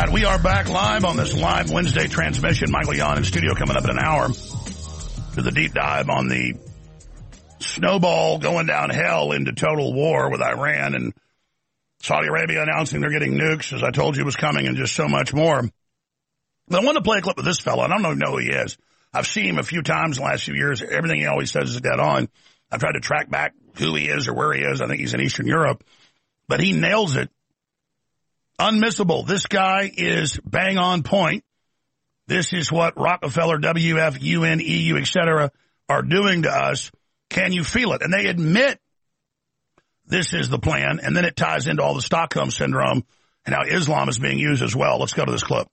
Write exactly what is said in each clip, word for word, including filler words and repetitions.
right, we are back live on this live Wednesday transmission. Michael Yon in studio coming up in an hour to the deep dive on the snowball going down hell into total war with Iran and Saudi Arabia announcing they're getting nukes, as I told you was coming, and just so much more. But I want to play a clip of this fellow. I don't even know who he is. I've seen him a few times in the last few years. Everything he always says is dead on. I've tried to track back who he is or where he is. I think he's in Eastern Europe. But he nails it. Unmissable. This guy is bang on point. This is what Rockefeller, W F, U N, E U, et cetera are doing to us. Can you feel it? And they admit this is the plan, and then it ties into all the Stockholm Syndrome and how Islam is being used as well. Let's go to this clip.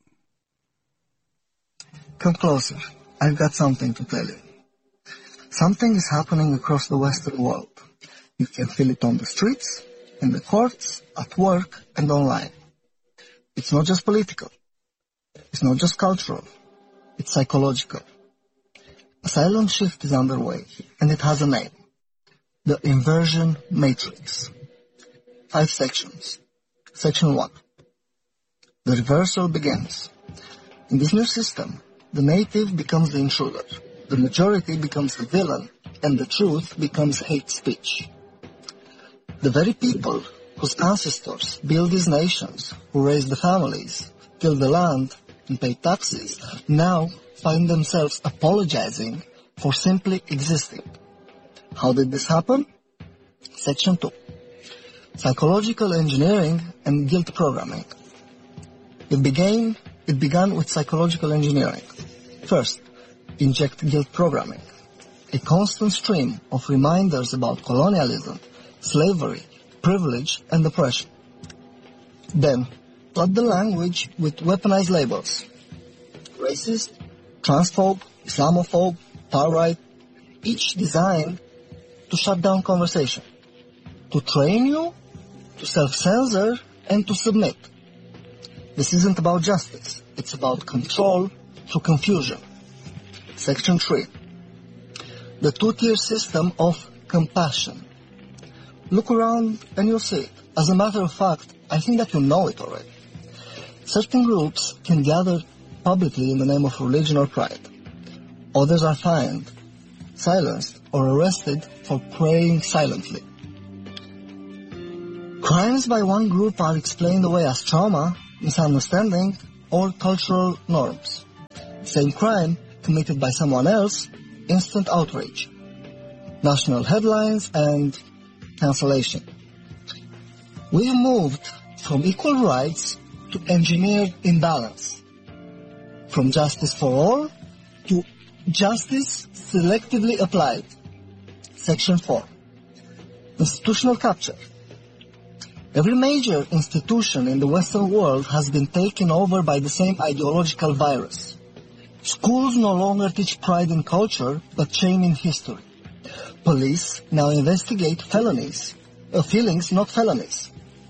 Come closer. I've got something to tell you. Something is happening across the Western world. You can feel it on the streets, in the courts, at work, and online. It's not just political. It's not just cultural. It's psychological. A silent shift is underway, and it has a name. The Inversion Matrix. Five sections. Section one. The reversal begins. In this new system, the native becomes the intruder, the majority becomes the villain, and the truth becomes hate speech. The very people whose ancestors built these nations, who raised the families, tilled the land, and paid taxes, now find themselves apologizing for simply existing. How did this happen? Section two. Psychological engineering and guilt programming. It began, it began with psychological engineering. First, inject guilt programming, a constant stream of reminders about colonialism, slavery, privilege, and oppression. Then, flood the language with weaponized labels. Racist, transphobe, Islamophobe, far-right, each designed to shut down conversation, to train you, to self-censor, and to submit. This isn't about justice. It's about control through confusion. Section three. The two-tier system of compassion. Look around and you'll see it. As a matter of fact, I think that you know it already. Certain groups can gather publicly in the name of religion or pride. Others are fined, silenced, or arrested for praying silently. Crimes by one group are explained away as trauma, misunderstanding, or cultural norms. Same crime committed by someone else, instant outrage, national headlines, and cancellation. We've moved from equal rights to engineered imbalance, from justice for all to justice selectively applied. Section four. Institutional capture. Every major institution in the Western world has been taken over by the same ideological virus. Schools no longer teach pride in culture, but shame in history. Police now investigate felonies, uh, feelings, not felonies.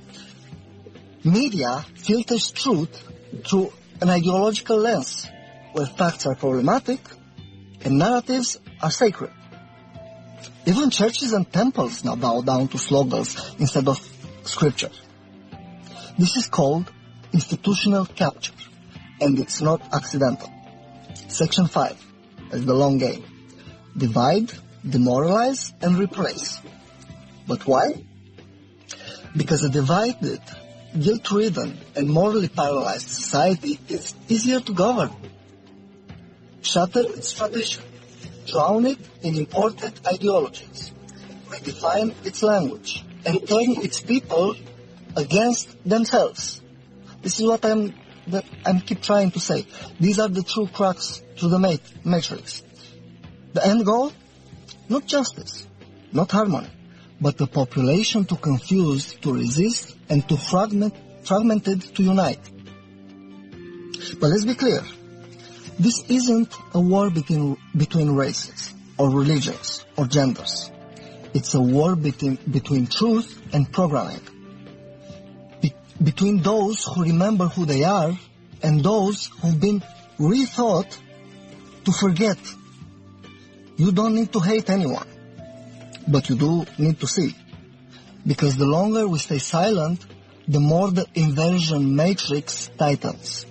Media filters truth through an ideological lens, where facts are problematic and narratives are sacred. Even churches and temples now bow down to slogans instead of scripture. This is called institutional capture, and it's not accidental. Section five is the long game. Divide, demoralize, and replace. But why? Because a divided, guilt-ridden, and morally paralyzed society is easier to govern. Shatter its tradition, drown it in imported ideologies, redefine its language, and turn its people against themselves. This is what I'm that I keep trying to say. These are the true cracks to the mat- matrix. The end goal? Not justice, not harmony, but the population too confused to resist and too fragment, fragmented to unite. But let's be clear. This isn't a war between, between races or religions or genders. It's a war between, between truth and programming. Be, between those who remember who they are and those who've been rethought to forget. You don't need to hate anyone, but you do need to see. Because the longer we stay silent, the more the inversion matrix tightens.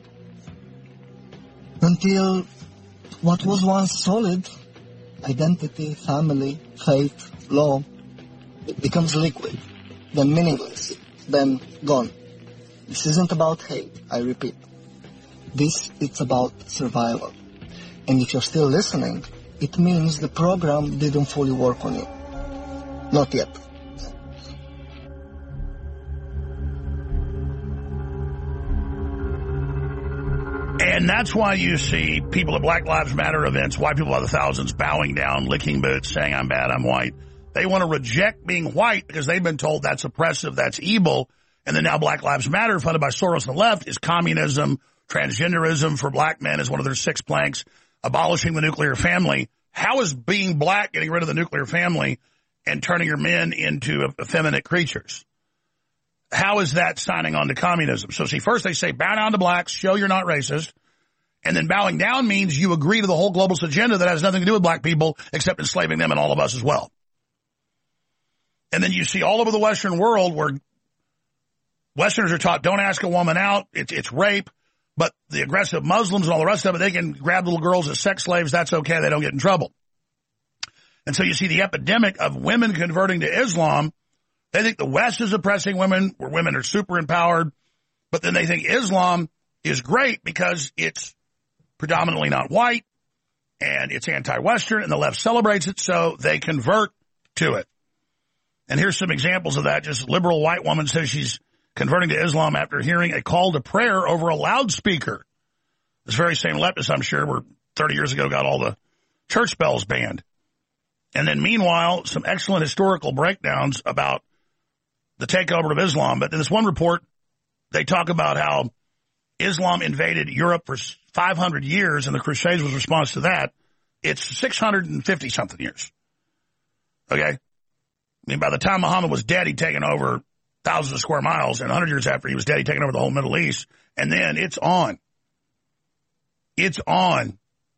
Until what was once solid, identity, family, faith, law, it becomes liquid, then meaningless, then gone. This isn't about hate, I repeat. This is about survival. And if you're still listening, it means the program didn't fully work on you. Not yet. And that's why you see people at Black Lives Matter events, white people by the thousands, bowing down, licking boots, saying, I'm bad, I'm white. They want to reject being white because they've been told that's oppressive, that's evil. And then now Black Lives Matter, funded by Soros and the left, is communism, transgenderism for black men is one of their six planks, abolishing the nuclear family. How is being black getting rid of the nuclear family and turning your men into effeminate creatures? How is that signing on to communism? So see, first they say bow down to blacks, show you're not racist. And then bowing down means you agree to the whole globalist agenda that has nothing to do with black people except enslaving them and all of us as well. And then you see all over the Western world where Westerners are taught don't ask a woman out, it's, it's rape. But the aggressive Muslims and all the rest of it, they can grab little girls as sex slaves. That's okay. They don't get in trouble. And so you see the epidemic of women converting to Islam. They think the West is oppressing women, where women are super empowered. But then they think Islam is great because it's predominantly not white and it's anti-Western and the left celebrates it, so they convert to it. And here's some examples of that. Just a liberal white woman says she's converting to Islam after hearing a call to prayer over a loudspeaker. This very same leftist, I'm sure, were thirty years ago got all the church bells banned. And then meanwhile, some excellent historical breakdowns about the takeover of Islam. But in this one report, they talk about how Islam invaded Europe for five hundred years and the Crusades was a response to that. It's six hundred fifty something years. Okay? I mean, by the time Muhammad was dead, he'd taken over thousands of square miles, and one hundred years after he was dead, he'd taken over the whole Middle East. And then it's on. It's on.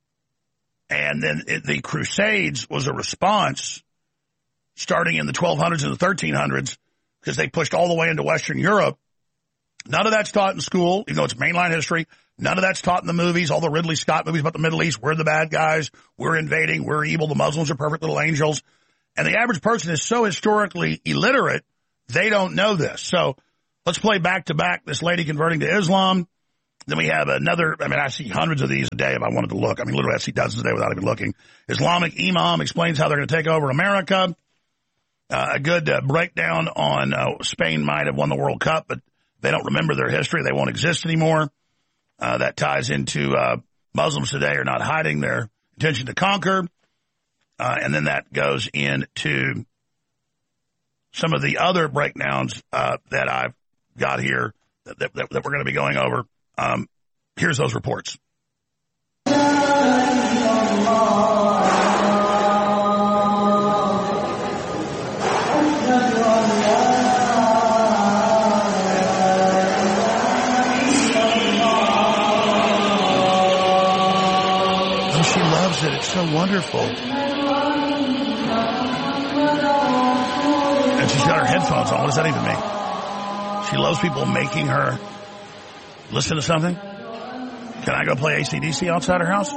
And then it, the Crusades was a response starting in the twelve hundreds and the thirteen hundreds because they pushed all the way into Western Europe. None of that's taught in school, even though it's mainline history. None of that's taught in the movies, all the Ridley Scott movies about the Middle East. We're the bad guys. We're invading. We're evil. The Muslims are perfect little angels. And the average person is so historically illiterate, they don't know this. So let's play back to back this lady converting to Islam. Then we have another, I mean, I see hundreds of these a day if I wanted to look. I mean, literally I see dozens a day without even looking. Islamic Imam explains how they're going to take over America. Uh, a good uh, breakdown on uh, Spain might have won the World Cup, but they don't remember their history. They won't exist anymore. Uh, that ties into uh, Muslims today are not hiding their intention to conquer. Uh, and then that goes into some of the other breakdowns uh, that I've got here that, that, that we're going to be going over. Um, here's those reports. She loves it. It's so wonderful. And she's got her headphones on. What does that even mean? She loves people making her listen to something. Can I go play A C D C outside her house?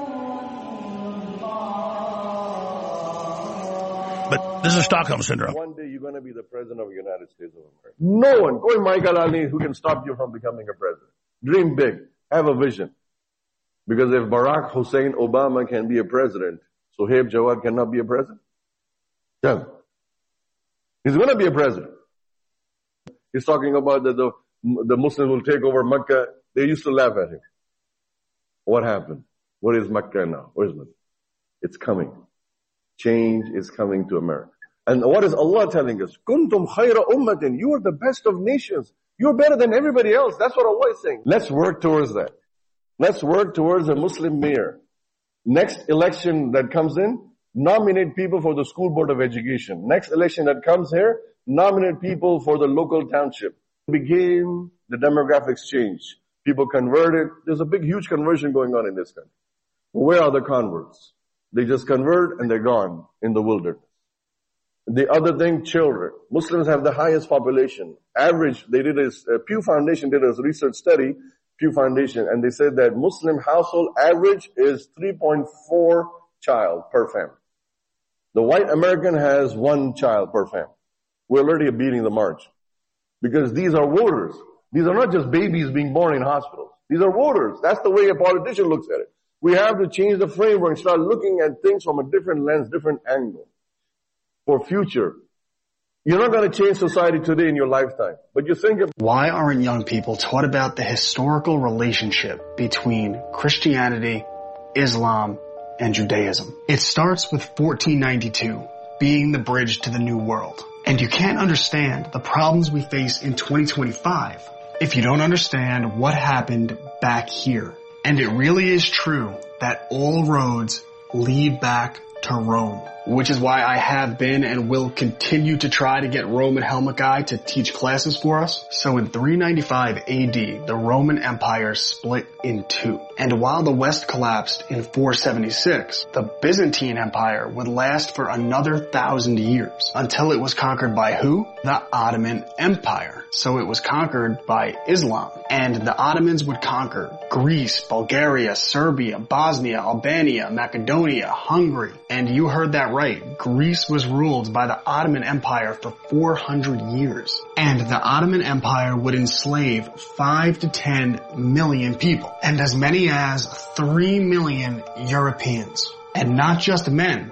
But this is Stockholm Syndrome. One day you're going to be the president of the United States of America. No one, going Michael Ali, who can stop you from becoming a president. Dream big. Have a vision. Because if Barack Hussein Obama can be a president, Sohaib Jawad cannot be a president? Yeah. He's going to be a president. He's talking about that the, the Muslims will take over Mecca. They used to laugh at him. What happened? What is Mecca now? Where is it? It's coming. Change is coming to America. And what is Allah telling us? Kuntum khayra ummatin. You are the best of nations. You're better than everybody else. That's what Allah is saying. Let's work towards that. Let's work towards a Muslim mayor. Next election that comes in, nominate people for the school board of education. Next election that comes here, nominate people for the local township. Begin the demographics change. People converted. There's a big, huge conversion going on in this country. Where are the converts? They just convert and they're gone in the wilderness. The other thing, children. Muslims have the highest population. average, they did a, uh, Pew Foundation did a research study, Pew Foundation, and they said that Muslim household average is three point four child per family. The white American has one child per family. We're already beating the march. Because these are voters. These are not just babies being born in hospitals. These are voters. That's the way a politician looks at it. We have to change the framework and start looking at things from a different lens, different angle. For future. You're not going to change society today in your lifetime. But you think of... Why aren't young people taught about the historical relationship between Christianity, Islam, and Judaism? It starts with fourteen ninety-two being the bridge to the New World. And you can't understand the problems we face in twenty twenty-five if you don't understand what happened back here. And it really is true that all roads lead back to Rome, which is why I have been and will continue to try to get Roman Helmet Guy to teach classes for us. So in three ninety-five A D, the Roman Empire split in two. And while the West collapsed in four seventy-six, the Byzantine Empire would last for another thousand years until it was conquered by who? The Ottoman Empire. So it was conquered by Islam. And the Ottomans would conquer Greece, Bulgaria, Serbia, Bosnia, Albania, Macedonia, Hungary. And you heard that right. Greece was ruled by the Ottoman Empire for four hundred years. And the Ottoman Empire would enslave five to ten million people. And as many as three million Europeans. And not just men,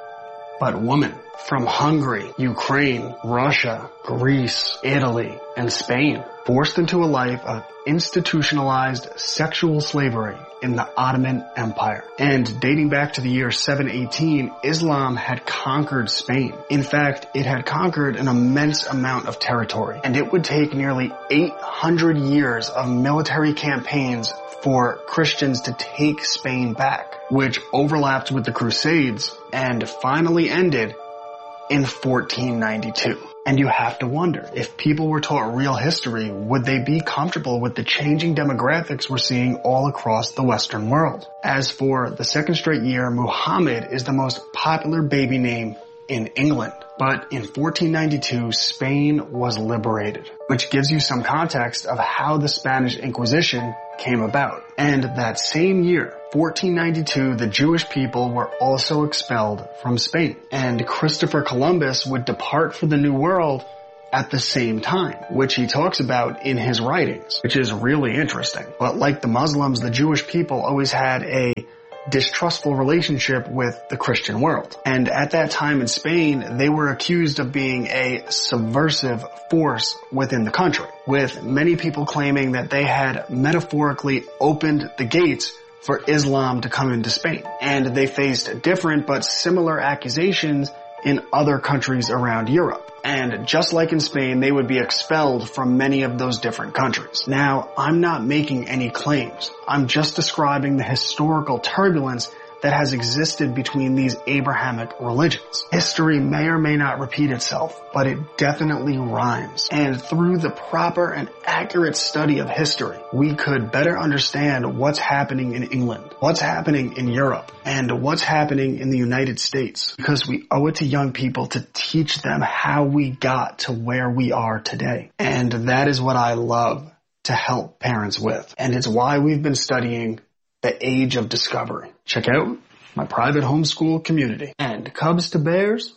but women. From Hungary, Ukraine, Russia, Greece, Italy, and Spain, forced into a life of institutionalized sexual slavery in the Ottoman Empire. And dating back to the year seven eighteen, Islam had conquered Spain. In fact, it had conquered an immense amount of territory, and it would take nearly eight hundred years of military campaigns for Christians to take Spain back, which overlapped with the Crusades and finally ended in fourteen ninety-two. And you have to wonder, if people were taught real history, would they be comfortable with the changing demographics we're seeing all across the Western world? As for the second straight year, Muhammad is the most popular baby name in England. But in fourteen ninety-two, Spain was liberated, which gives you some context of how the Spanish Inquisition came about. And that same year, fourteen ninety-two, the Jewish people were also expelled from Spain. And Christopher Columbus would depart for the New World at the same time, which he talks about in his writings, which is really interesting. But like the Muslims, the Jewish people always had a distrustful relationship with the Christian world. And at that time in Spain, they were accused of being a subversive force within the country, with many people claiming that they had metaphorically opened the gates for Islam to come into Spain. And they faced different but similar accusations in other countries around Europe. And just like in Spain, they would be expelled from many of those different countries. Now, I'm not making any claims. I'm just describing the historical turbulence that has existed between these Abrahamic religions. History may or may not repeat itself, but it definitely rhymes. And through the proper and accurate study of history, we could better understand what's happening in England, what's happening in Europe, and what's happening in the United States. Because we owe it to young people to teach them how we got to where we are today. And that is what I love to help parents with. And it's why we've been studying the Age of Discovery. Check out my private homeschool community. And Cubs to Bears,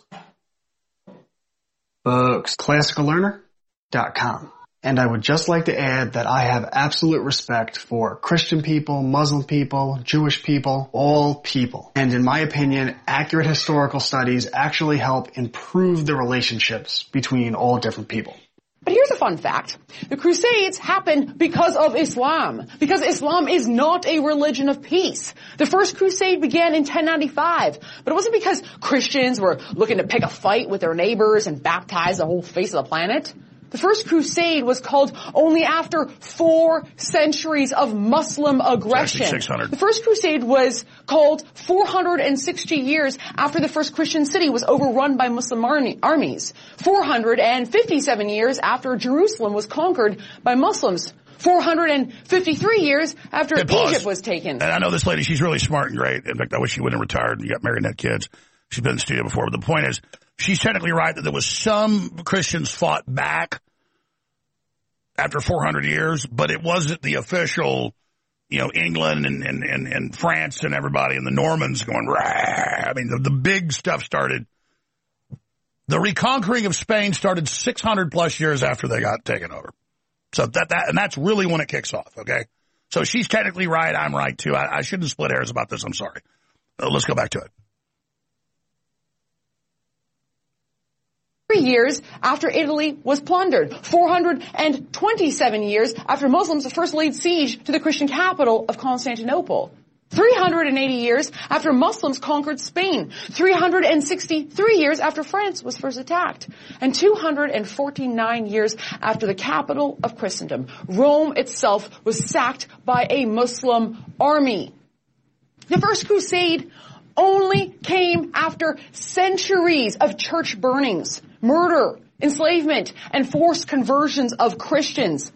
books, classical learner dot com. And I would just like to add that I have absolute respect for Christian people, Muslim people, Jewish people, all people. And in my opinion, accurate historical studies actually help improve the relationships between all different people. But here's a fun fact. The Crusades happened because of Islam. Because Islam is not a religion of peace. The first crusade began in ten ninety-five. But it wasn't because Christians were looking to pick a fight with their neighbors and baptize the whole face of the planet. The first crusade was called only after four centuries of Muslim aggression. six hundred. The first crusade was called four hundred sixty years after the first Christian city was overrun by Muslim armies. four hundred fifty-seven years after Jerusalem was conquered by Muslims. four hundred fifty-three years after Hey, Egypt was taken. And I know this lady, she's really smart and great. In fact, I wish she wouldn't have retired and got married and had kids. She's been in the studio before. But the point is, she's technically right that there was some Christians fought back after four hundred years, but it wasn't the official, you know, England and, and, and, and France and everybody and the Normans going, rah. I mean, the, the big stuff started. The reconquering of Spain started six hundred plus years after they got taken over. So that, that, and that's really when it kicks off, okay? So she's technically right, I'm right too. I, I shouldn't split hairs about this, I'm sorry. Uh, let's go back to it. Three years after Italy was plundered, four hundred twenty-seven years after Muslims first laid siege to the Christian capital of Constantinople, three hundred eighty years after Muslims conquered Spain, three hundred sixty-three years after France was first attacked, and two hundred forty-nine years after the capital of Christendom, Rome itself, was sacked by a Muslim army. The First Crusade only came after centuries of church burnings, murder, enslavement, and forced conversions of Christians,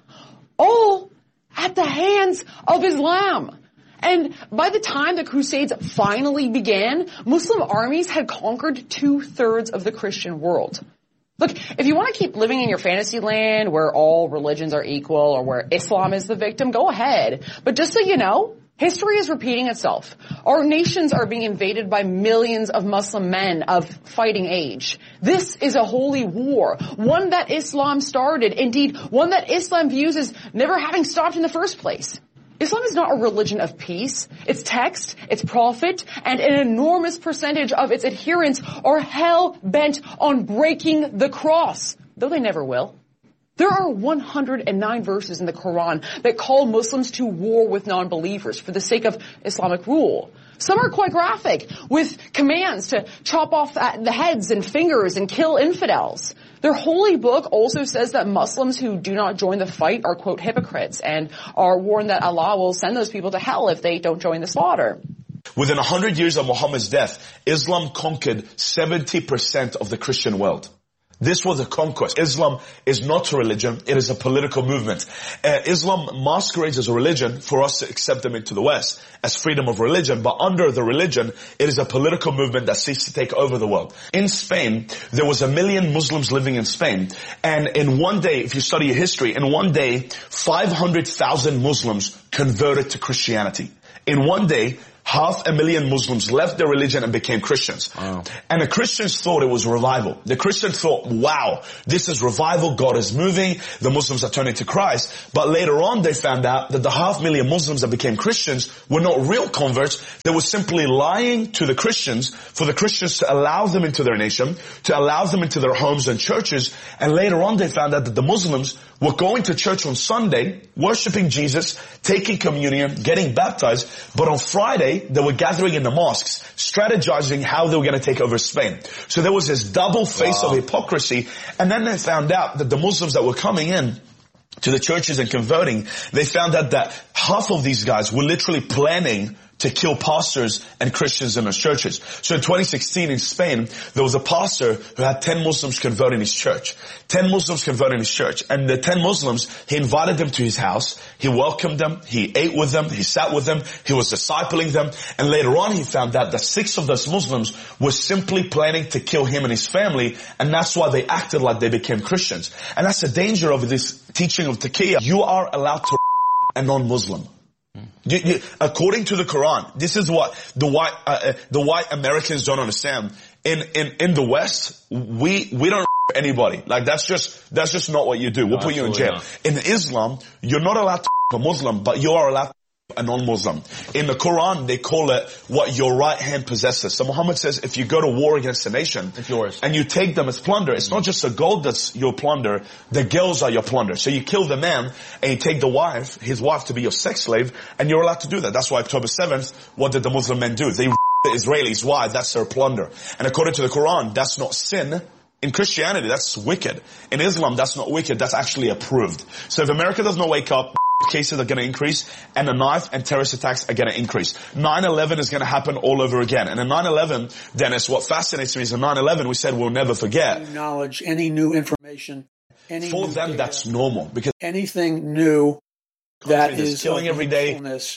all at the hands of Islam. And by the time the Crusades finally began, Muslim armies had conquered two-thirds of the Christian world. Look, if you want to keep living in your fantasy land where all religions are equal or where Islam is the victim, go ahead. But just so you know, history is repeating itself. Our nations are being invaded by millions of Muslim men of fighting age. This is a holy war, one that Islam started, indeed, one that Islam views as never having stopped in the first place. Islam is not a religion of peace. Its text, its prophet, and an enormous percentage of its adherents are hell-bent on breaking the cross, though they never will. There are one hundred nine verses in the Quran that call Muslims to war with non-believers for the sake of Islamic rule. Some are quite graphic, with commands to chop off the heads and fingers and kill infidels. Their holy book also says that Muslims who do not join the fight are, quote, hypocrites, and are warned that Allah will send those people to hell if they don't join the slaughter. Within one hundred years of Muhammad's death, Islam conquered seventy percent of the Christian world. This was a conquest. Islam is not a religion. It is a political movement. Uh, Islam masquerades as a religion for us to accept them into the West as freedom of religion. But under the religion, it is a political movement that seeks to take over the world. In Spain, there was a million Muslims living in Spain. And in one day, if you study history, in one day, five hundred thousand Muslims converted to Christianity. In one day, half a million Muslims left their religion and became Christians. Wow. And the Christians thought it was revival. The Christians thought, wow, this is revival. God is moving. The Muslims are turning to Christ. But later on, they found out that the half million Muslims that became Christians were not real converts. They were simply lying to the Christians for the Christians to allow them into their nation, to allow them into their homes and churches. And later on, they found out that the Muslims were going to church on Sunday, worshiping Jesus, taking communion, getting baptized. But on Friday, they were gathering in the mosques, strategizing how they were going to take over Spain. So there was this double face wow. of hypocrisy. And then they found out that the Muslims that were coming in to the churches and converting, they found out that half of these guys were literally planning to kill pastors and Christians in those churches. So in twenty sixteen in Spain, there was a pastor who had ten Muslims convert in his church. ten Muslims convert in his church. And the ten Muslims, he invited them to his house. He welcomed them. He ate with them. He sat with them. He was discipling them. And later on, he found out that six of those Muslims were simply planning to kill him and his family. And that's why they acted like they became Christians. And that's the danger of this teaching of taqiyya. You are allowed to a non-Muslim. You, you, according to the Quran, this is what the white uh, the white Americans don't understand. In in in the West, we we don't anybody. Like that's just that's just not what you do. We'll no, put you in jail. Not. In Islam, you're not allowed to a Muslim, but you are allowed to a non-Muslim. In the Quran, they call it what your right hand possesses. So Muhammad says if you go to war against a nation, it's yours, and you take them as plunder, it's not just the gold that's your plunder, the girls are your plunder. So you kill the man, and you take the wife, his wife to be your sex slave, and you're allowed to do that. That's why October seventh, what did the Muslim men do? They the Israelis. Why? That's their plunder. And according to the Quran, that's not sin. In Christianity, that's wicked. In Islam, that's not wicked. That's actually approved. So if America does not wake up, cases are going to increase, and the knife and terrorist attacks are going to increase. nine eleven is going to happen all over again. And in nine eleven, Dennis, what fascinates me is in nine eleven, we said we'll never forget. Any knowledge, any new information, any for new them, data, that's normal because anything new that is killing every day.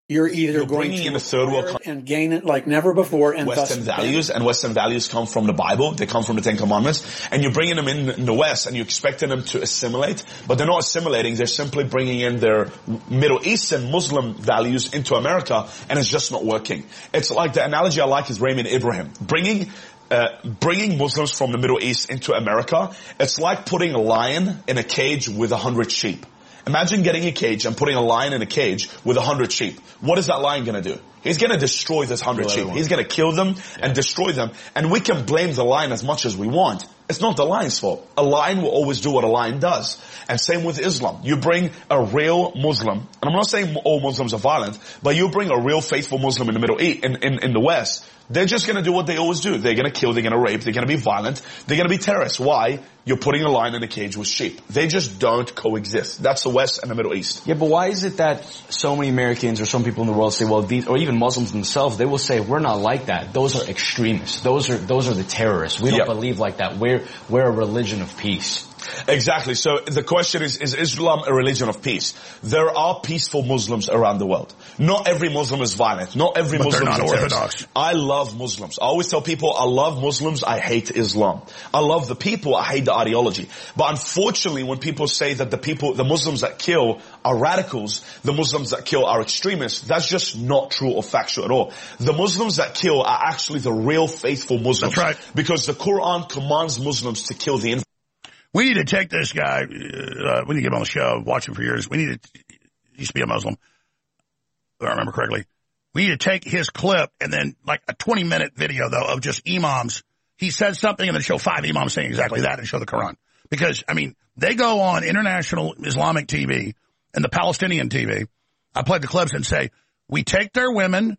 you're either You're going bringing to in a third world acquire it and gain it like never before, and Western thus values, and Western values come from the Bible. They come from the Ten Commandments, and you're bringing them in, in the West, and you're expecting them to assimilate, but they're not assimilating. They're simply bringing in their Middle Eastern Muslim values into America, and it's just not working. It's like the analogy I like is Raymond Ibrahim. Bringing Uh, bringing Muslims from the Middle East into America, it's like putting a lion in a cage with a hundred sheep. Imagine getting a cage and putting a lion in a cage with a hundred sheep. What is that lion going to do? He's going to destroy this hundred sheep. He's going to kill them and destroy them. And we can blame the lion as much as we want. It's not the lion's fault. A lion will always do what a lion does. And same with Islam. You bring a real Muslim, and I'm not saying all Muslims are violent, but you bring a real faithful Muslim in the Middle East, in, in, in the West, they're just going to do what they always do. They're going to kill, they're going to rape, they're going to be violent, they're going to be terrorists. Why? You're putting a lion in a cage with sheep. They just don't coexist. That's the West and the Middle East. Yeah, but why is it that so many Americans or some people in the world say, well, these, or even Muslims themselves, they will say, we're not like that. Those are extremists. Those are, those are the terrorists. We don't Yep. believe like that. We're, we're a religion of peace. Exactly. So the question is, is Islam a religion of peace? There are peaceful Muslims around the world. Not every Muslim is violent. Not every But Muslim they're is not a terrorist. orthodox. I love Muslims. I always tell people, I love Muslims, I hate Islam. I love the people, I hate the ideology. But unfortunately, when people say that the people, the Muslims that kill are radicals, the Muslims that kill are extremists, that's just not true or factual at all. The Muslims that kill are actually the real faithful Muslims. That's right. Because the Quran commands Muslims to kill the infidels. We need to take this guy, uh, we need to get him on the show, watch him for years. We need to, he used to be a Muslim, if I remember correctly. We need to take his clip and then like a twenty minute video though of just imams. He says something and then show five imams saying exactly that and show the Quran. Because, I mean, they go on international Islamic T V and the Palestinian T V. I played the clips and say, we take their women,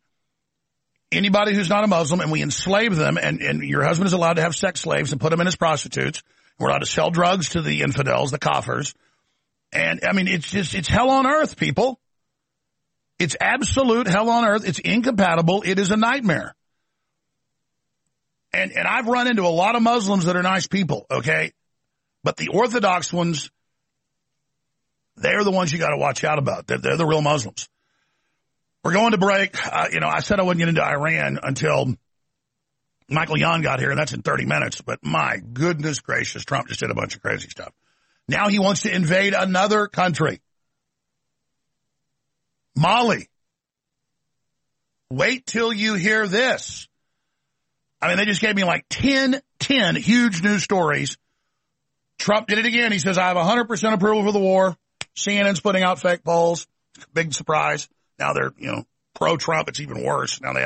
anybody who's not a Muslim, and we enslave them, and, and your husband is allowed to have sex slaves and put them in as prostitutes. We're allowed to sell drugs to the infidels, the kafirs. And, I mean, it's just, it's hell on earth, people. It's absolute hell on earth. It's incompatible. It is a nightmare. And, and I've run into a lot of Muslims that are nice people, okay? But the Orthodox ones, they're the ones you got to watch out about. They're, they're the real Muslims. We're going to break. Uh, you know, I said I wouldn't get into Iran until Michael Yon got here, and that's in thirty minutes. But my goodness gracious, Trump just did a bunch of crazy stuff. Now he wants to invade another country. Mali. Wait till you hear this. I mean, they just gave me like ten, ten huge news stories. Trump did it again. He says, I have one hundred percent approval for the war. C N N's putting out fake polls. Big surprise. Now they're, you know, pro-Trump. It's even worse. Now they